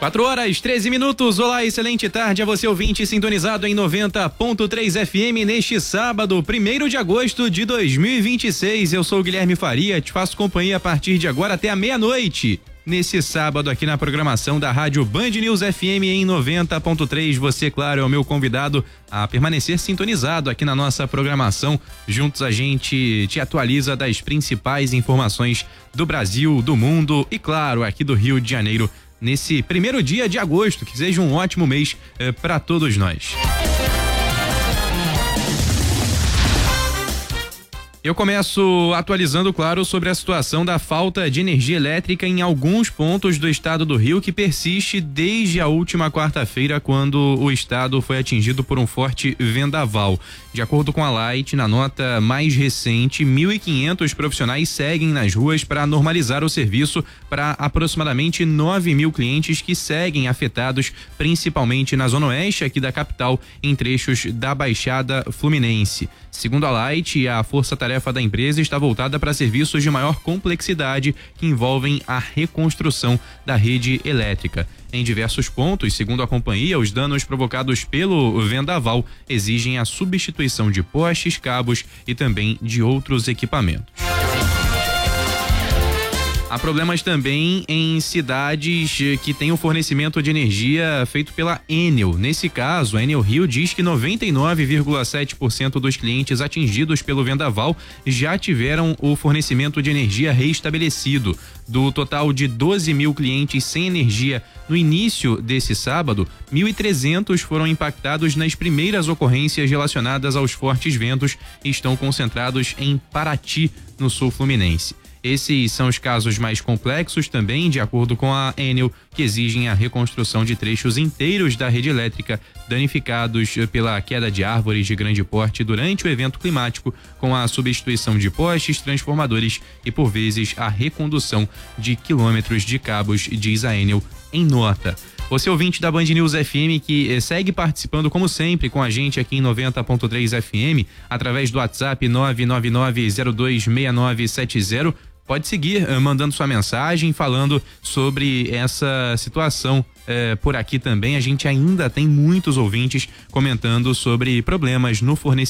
4h13. Olá, excelente tarde a você ouvinte sintonizado em 90.3 FM neste sábado, 1º de agosto de 2026. Eu sou o Guilherme Faria, te faço companhia a partir de agora até a meia-noite. Nesse sábado aqui na programação da Rádio Band News FM em 90.3, você, claro, é o meu convidado a permanecer sintonizado aqui na nossa programação. Juntos a gente te atualiza das principais informações do Brasil, do mundo e, claro, aqui do Rio de Janeiro. Nesse 1º dia de agosto, que seja um ótimo mês para todos nós. Eu começo atualizando, claro, sobre a situação da falta de energia elétrica em alguns pontos do estado do Rio, que persiste desde a última quarta-feira, quando o estado foi atingido por um forte vendaval. De acordo com a Light, na nota mais recente, 1.500 profissionais seguem nas ruas para normalizar o serviço para aproximadamente 9.000 clientes que seguem afetados, principalmente na zona oeste aqui da capital, em trechos da Baixada Fluminense. Segundo a Light, a força-tarefa da empresa está voltada para serviços de maior complexidade que envolvem a reconstrução da rede elétrica. Em diversos pontos, segundo a companhia, os danos provocados pelo vendaval exigem a substituição de postes, cabos e também de outros equipamentos. Há problemas também em cidades que têm o fornecimento de energia feito pela Enel. Nesse caso, a Enel Rio diz que 99,7% dos clientes atingidos pelo vendaval já tiveram o fornecimento de energia reestabelecido. Do total de 12.000 clientes sem energia no início desse sábado, 1.300 foram impactados nas primeiras ocorrências relacionadas aos fortes ventos e estão concentrados em Paraty, no sul fluminense. Esses são os casos mais complexos também, de acordo com a Enel, que exigem a reconstrução de trechos inteiros da rede elétrica danificados pela queda de árvores de grande porte durante o evento climático, com a substituição de postes, transformadores e, por vezes, a recondução de quilômetros de cabos, diz a Enel em nota. Você ouvinte da Band News FM que segue participando como sempre com a gente aqui em 90.3 FM através do WhatsApp 999026970. Pode seguir mandando sua mensagem, falando sobre essa situação por aqui também. A gente ainda tem muitos ouvintes comentando sobre problemas no fornecimento